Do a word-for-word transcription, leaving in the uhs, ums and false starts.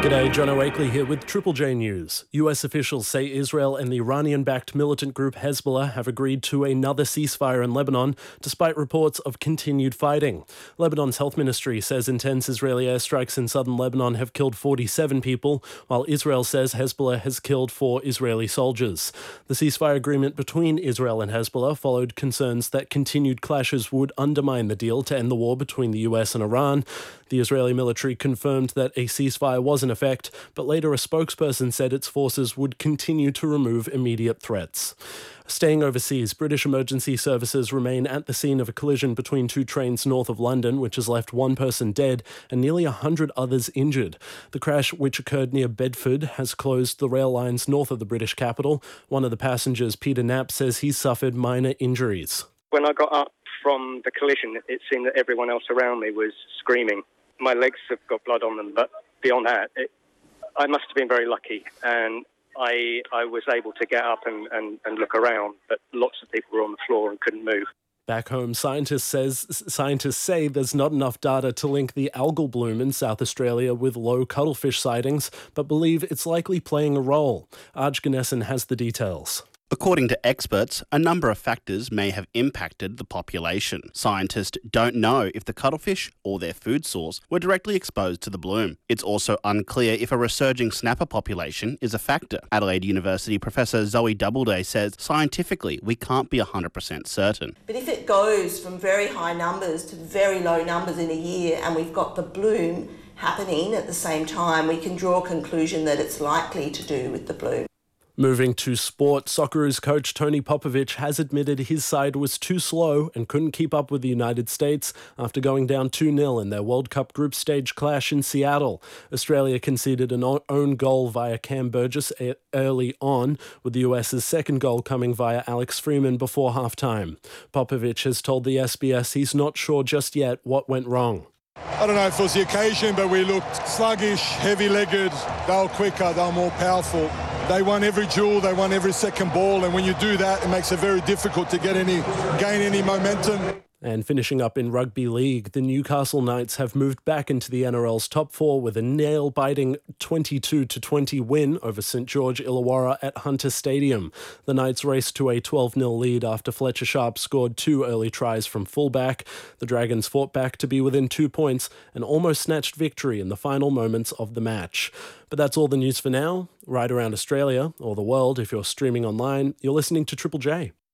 G'day, John Oakley here with Triple J News. U S officials say Israel and the Iranian-backed militant group Hezbollah have agreed to another ceasefire in Lebanon, despite reports of continued fighting. Lebanon's health ministry says intense Israeli airstrikes in southern Lebanon have killed forty-seven people, while Israel says Hezbollah has killed four Israeli soldiers. The ceasefire agreement between Israel and Hezbollah followed concerns that continued clashes would undermine the deal to end the war between the U S and Iran. The Israeli military confirmed that a ceasefire was in effect, but later a spokesperson said its forces would continue to remove immediate threats. Staying overseas, British emergency services remain at the scene of a collision between two trains north of London, which has left one person dead and nearly one hundred others injured. The crash, which occurred near Bedford, has closed the rail lines north of the British capital. One of the passengers, Peter Knapp, says he suffered minor injuries. When I got up from the collision, it seemed that everyone else around me was screaming. My legs have got blood on them, but beyond that, it, I must have been very lucky, and I I was able to get up and, and, and look around, but lots of people were on the floor and couldn't move. Back home, scientists says scientists say there's not enough data to link the algal bloom in South Australia with low cuttlefish sightings, but believe it's likely playing a role. Arj Ganesan has the details. According to experts, a number of factors may have impacted the population. Scientists don't know if the cuttlefish or their food source were directly exposed to the bloom. It's also unclear if a resurging snapper population is a factor. Adelaide University Professor Zoe Doubleday says scientifically we can't be one hundred percent certain. But if it goes from very high numbers to very low numbers in a year and we've got the bloom happening at the same time, we can draw a conclusion that it's likely to do with the bloom. Moving to sport, Socceroos coach Tony Popovic has admitted his side was too slow and couldn't keep up with the United States after going down two nil in their World Cup group stage clash in Seattle. Australia conceded an own goal via Cam Burgess early on, with the US's second goal coming via Alex Freeman before halftime. Popovic has told the S B S he's not sure just yet what went wrong. I don't know if it was the occasion, but we looked sluggish, heavy-legged. They were quicker, they were more powerful. They won every duel, they won every second ball, and when you do that, it makes it very difficult to get any, gain any momentum. And finishing up in rugby league, the Newcastle Knights have moved back into the N R L's top four with a nail-biting twenty-two to twenty win over St George Illawarra at Hunter Stadium. The Knights raced to a twelve nil lead after Fletcher Sharp scored two early tries from fullback. The Dragons fought back to be within two points and almost snatched victory in the final moments of the match. But that's all the news for now. Right around Australia, or the world if you're streaming online, you're listening to Triple J.